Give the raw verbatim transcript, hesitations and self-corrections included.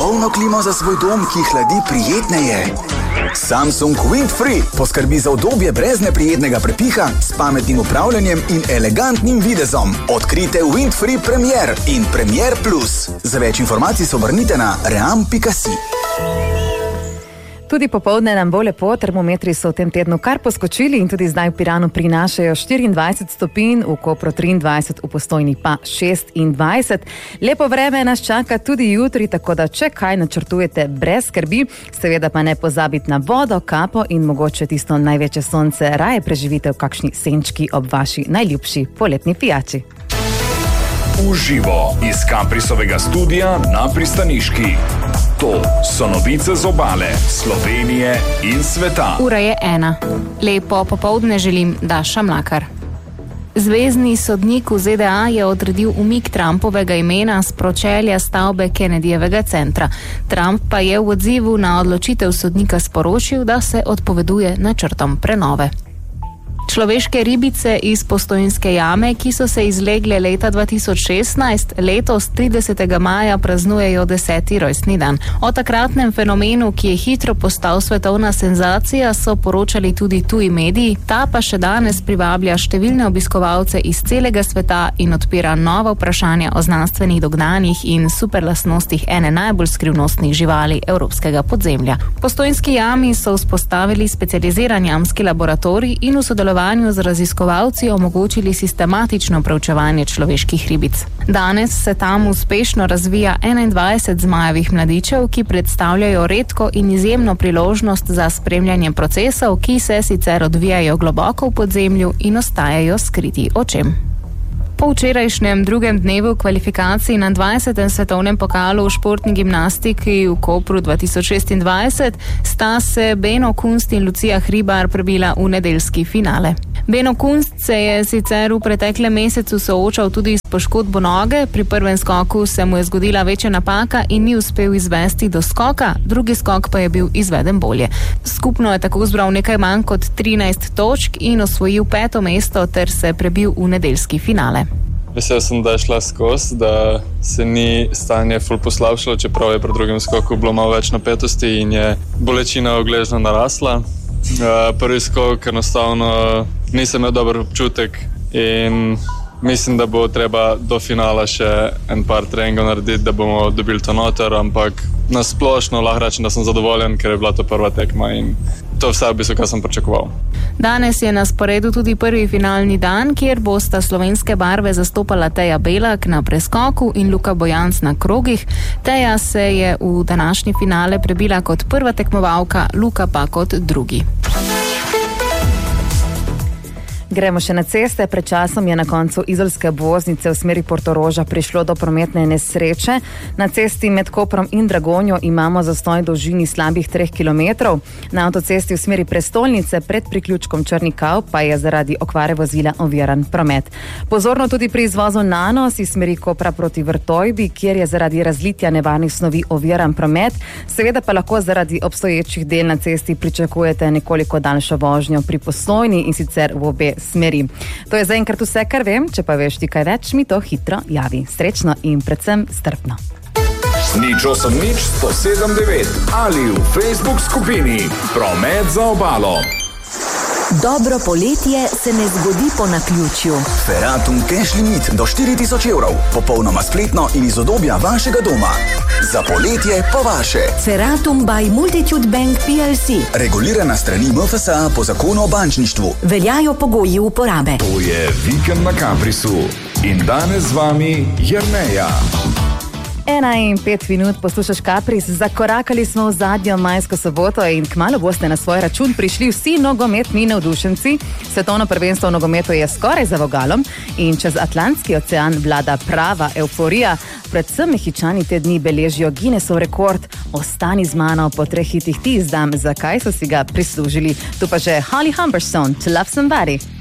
popolno klimo za svoj dom, ki hladi prijetneje. Samsung Windfree poskrbi za udobje brez neprijetnega prepiha s pametnim upravljanjem in elegantnim videzom. Odkrite Windfree Premier in Premier Plus. Za več informacij se obrnite na ream pika si. Tudi popoldne nam bo lepo, termometri so v tem tednu kar poskočili in tudi zdaj v Piranu prinašajo štiriindvajset stopinj, v Kopru triindvajset, v Postojni pa šestindvajset. Lepo vreme nas čaka tudi jutri, tako da če kaj načrtujete brez skrbi, seveda pa ne pozabiti na vodo, kapo in mogoče tisto največje sonce raje preživite v kakšni senčki ob vaši najljubši poletni pijači. Uživo iz Kaprisovega studia na Pristaniški. To so novice z obale, Slovenije in sveta. Ura je ena. Lepo popoldne želim, Daša Mlakar. Zvezni sodnik v Z D A je odredil umik Trumpovega imena s pročelja stavbe Kennedyjevega centra. Trump pa je v odzivu na odločitev sodnika sporočil, da se odpoveduje načrtom prenove. Človeške ribice iz Postojnske jame, ki so se izlegle leta dva tisoč šestnajst, letos tridesetega maja praznujejo deseti rojstni dan. O takratnem fenomenu, ki je hitro postal svetovna senzacija, so poročali tudi tuji mediji, ta pa še danes privablja številne obiskovalce iz celega sveta in odpira nova vprašanja o znanstvenih dognanjih in superlastnostih ene najbolj skrivnostnih živali evropskega podzemlja. V Postojnski jami so vzpostavili specializiran jamski laboratorij in v sodelovanju z raziskovalci omogočili sistematično preučevanje človeških ribic. Danes se tam uspešno razvija enaindvajset zmajevih mladičev, ki predstavljajo redko in izjemno priložnost za spremljanje procesov, ki se sicer odvijajo globoko v podzemlju in ostajajo skriti očem. Po včerajšnjem drugem dnevu kvalifikacij na dvajsetem svetovnem pokalu v športni gimnastiki v Kopru dva tisoč šestindvajset sta se Beno Kunst in Lucija Hribar prebila v nedeljski finale. Beno Kunst se je sicer v preteklem mesecu soočal tudi s poškodbo noge, pri prvem skoku se mu je zgodila večja napaka in ni uspel izvesti do skoka, drugi skok pa je bil izveden bolje. Skupno je tako zbral nekaj manj kot trinajst točk in osvojil peto mesto ter se prebil v nedeljski finale. Vesel sem, da je šla skozi, da se ni stanje ful poslabšalo, čeprav je pri drugem skoku bilo malo več napetosti in je bolečina ogležno narasla. Uh, prvi skok enostavno nisem imel dober občutek in mislim, da bo treba do finala še en par treningov narediti, da bomo dobili to noter, ampak na splošno lahko rečem, da sem zadovoljen, ker je bila to prva tekma in to je vse v bistvu, kar sem pričakoval. Danes je na sporedu tudi prvi finalni dan, kjer bosta slovenske barve zastopala Teja Belak na preskoku in Luka Bojanc na krogih. Teja se je v današnji finale prebila kot prva tekmovalka, Luka pa kot drugi. Gremo še na ceste. Pred časom je na koncu izolske obvoznice v smeri Portoroža prišlo do prometne nesreče. Na cesti med Koprom in Dragonjo imamo zastoj dolžini slabih treh kilometrov. Na avtocesti v smeri prestolnice pred priključkom Črni Kav pa je zaradi okvare vozila oviran promet. Pozorno tudi pri izvozu Nanos iz smeri Kopra proti Vrtojbi, kjer je zaradi razlitja nevarnih snovi oviran promet. Seveda pa lahko zaradi obstoječih del na cesti pričakujete nekoliko daljšo vožnjo pri Postojni in sicer v obe smeri. To je zaenkrat vse, kar vem, če pa veš ti kaj več, mi to hitro javi. Srečno in predvsem strpno. Nič osem nič sto sedem devet ali v Facebook skupini Promet za obalo. Dobro poletje se ne zgodi po naključju. Feratum Cash Limit do štiri tisoč evrov. Popolnoma spletno in iz udobja vašega doma. Za poletje po vaše. Feratum by Multitude Bank P L C. Regulirana strani M F S A po zakonu o bančništvu. Veljajo pogoji uporabe. To je Vikend na Kaprisu. In danes z vami Jerneja. Ena in pet minut poslušaš Kapris, zakorakali smo v zadnjo majsko soboto in kmalu boste na svoj račun prišli vsi nogometni navdušenci. Svetovno prvenstvo v nogometu je skoraj za vogalom in čez Atlantski ocean vlada prava euforija. Predvsem Mehičani te dni beležijo Guinnessov rekord. Ostani z mano, po treh hitih ti izdam, zakaj so si ga prislužili. Tu pa že Holly Humberstone, To Love Somebody.